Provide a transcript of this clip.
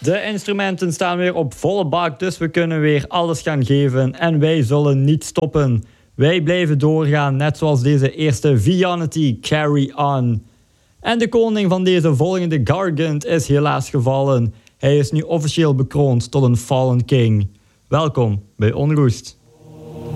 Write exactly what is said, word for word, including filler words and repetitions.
De instrumenten staan weer op volle bak, dus we kunnen weer alles gaan geven en wij zullen niet stoppen. Wij blijven doorgaan, net zoals deze eerste Vianity, Carry On. En de koning van deze volgende Gargant is helaas gevallen. Hij is nu officieel bekroond tot een Fallen King. Welkom bij Onroest.